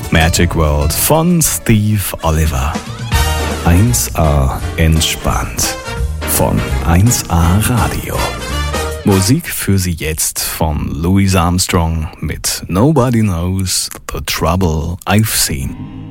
Magic World von Steve Oliver. 1A entspannt von 1A Radio. Musik für Sie jetzt von Louis Armstrong mit Nobody Knows the Trouble I've Seen.